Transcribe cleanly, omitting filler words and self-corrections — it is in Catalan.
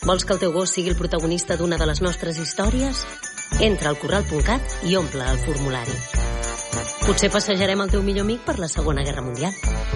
Vols que el teu gos sigui el protagonista d'una de les nostres històries? Entra al corral.cat i omple el formulari. Potser passejarem el teu millor amic per la Segona Guerra Mundial.